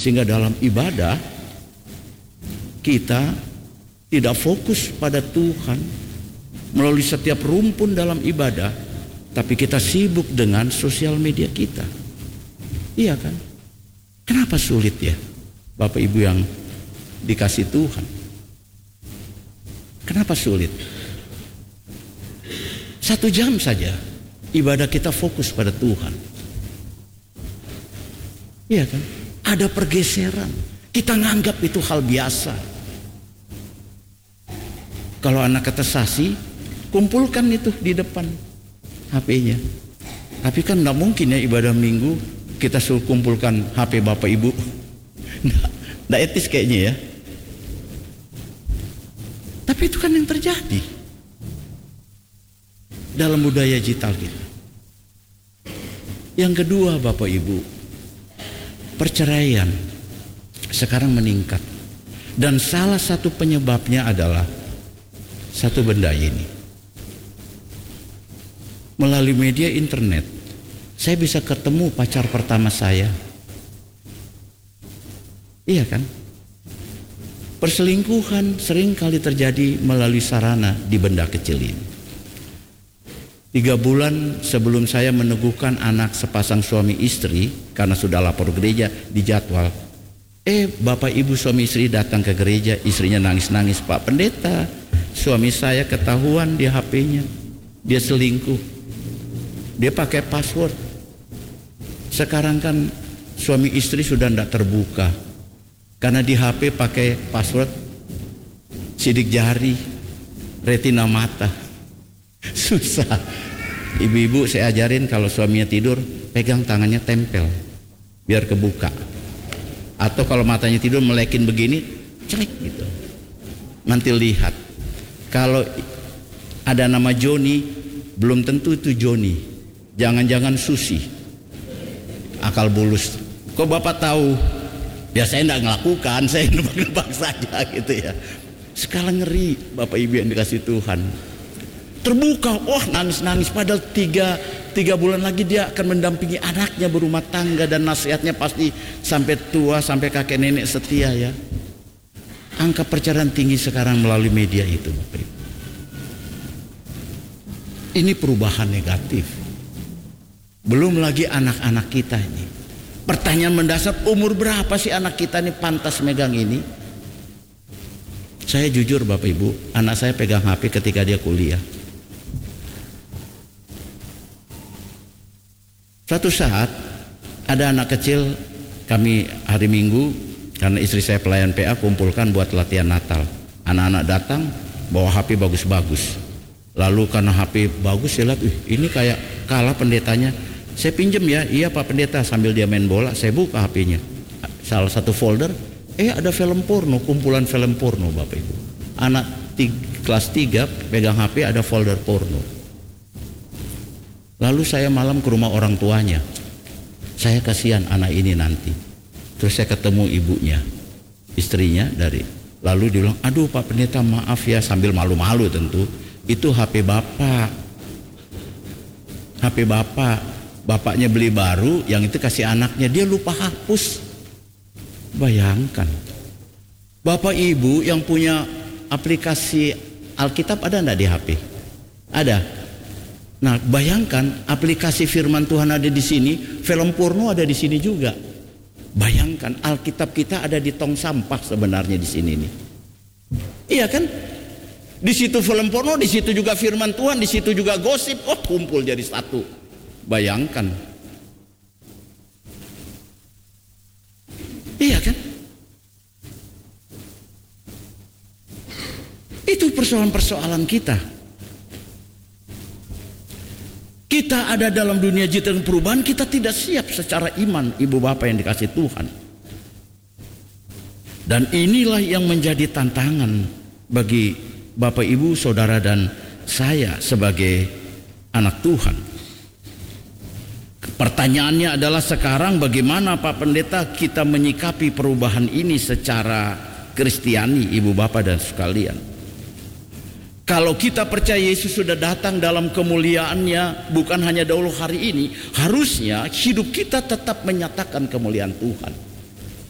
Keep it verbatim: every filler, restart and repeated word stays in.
Sehingga dalam ibadah kita tidak fokus pada Tuhan melalui setiap rumpun dalam ibadah, tapi kita sibuk dengan sosial media kita. Iya kan? Kenapa sulit ya Bapak Ibu yang dikasih Tuhan? Kenapa sulit? Satu jam saja ibadah kita fokus pada Tuhan. Iya kan? Ada pergeseran. Kita nganggap itu hal biasa. Kalau anak kata sasi, kumpulkan itu di depan H P-nya. Tapi kan tidak mungkin ya ibadah minggu kita suruh kumpulkan H P Bapak Ibu. Tidak etis kayaknya ya. Tapi itu kan yang terjadi dalam budaya digital kita. Yang kedua Bapak Ibu, perceraian sekarang meningkat. Dan salah satu penyebabnya adalah satu benda ini. Melalui media internet, saya bisa ketemu pacar pertama saya. Iya kan? Perselingkuhan sering kali terjadi melalui sarana di benda kecil ini. Tiga bulan sebelum saya meneguhkan anak sepasang suami istri, karena sudah lapor gereja di jadwal, eh bapak ibu suami istri datang ke gereja, istrinya nangis-nangis, Pak Pendeta, suami saya ketahuan di H P-nya, dia selingkuh, dia pakai password. Sekarang kan suami istri sudah tidak terbuka, karena di H P pakai password sidik jari, retina mata. Susah. Ibu-ibu saya ajarin kalau suaminya tidur, pegang tangannya tempel biar kebuka. Atau kalau matanya tidur melekin begini, celek gitu. Nanti lihat. Kalau ada nama Joni, belum tentu itu Joni. Jangan-jangan Susi. Akal bulus. Kok Bapak tahu? Ya saya tidak ngelakukan, saya nebak-nebak saja gitu ya. Sekarang ngeri Bapak Ibu yang dikasih Tuhan. Terbuka, wah nangis-nangis, padahal tiga, tiga bulan lagi dia akan mendampingi anaknya berumah tangga, dan nasihatnya pasti sampai tua, sampai kakek nenek setia ya. Angka perceraian tinggi sekarang melalui media itu Bapak Ibu. Ini perubahan negatif. Belum lagi anak-anak kita ini. Pertanyaan mendasar, umur berapa sih anak kita ini pantas megang ini? Saya jujur Bapak Ibu, anak saya pegang H P ketika dia kuliah. Suatu saat ada anak kecil, kami hari Minggu karena istri saya pelayan P A kumpulkan buat latihan Natal. Anak-anak datang bawa H P bagus-bagus. Lalu karena H P bagus saya lihat, ini kayak kalah pendetanya. Saya pinjem ya, iya Pak Pendeta, sambil dia main bola saya buka H P-nya. Salah satu folder, eh ada film porno, kumpulan film porno Bapak Ibu. Anak tiga, kelas tiga pegang H P ada folder porno. Lalu saya malam ke rumah orang tuanya. Saya kasihan anak ini nanti. Terus saya ketemu ibunya, istrinya dari. Lalu dia bilang, aduh Pak Pendeta maaf ya, sambil malu-malu tentu. Itu H P Bapak. H P Bapak. Bapaknya beli baru, yang itu kasih anaknya. Dia lupa hapus. Bayangkan. Bapak Ibu yang punya aplikasi Alkitab ada enggak di H P? Ada. Nah, bayangkan aplikasi firman Tuhan ada di sini, film porno ada di sini juga. Bayangkan Alkitab kita ada di tong sampah sebenarnya di sini nih. Iya kan? Di situ film porno, di situ juga firman Tuhan, di situ juga gosip, oh kumpul jadi satu. Bayangkan. Iya kan? Itu persoalan-persoalan kita. Kita ada dalam dunia digital perubahan, kita tidak siap secara iman, ibu bapak yang dikasih Tuhan. Dan inilah yang menjadi tantangan bagi bapak ibu, saudara dan saya sebagai anak Tuhan. Pertanyaannya adalah sekarang bagaimana Pak Pendeta kita menyikapi perubahan ini secara Kristiani, ibu bapak dan sekalian. Kalau kita percaya Yesus sudah datang dalam kemuliaannya, bukan hanya dahulu hari ini, harusnya hidup kita tetap menyatakan kemuliaan Tuhan.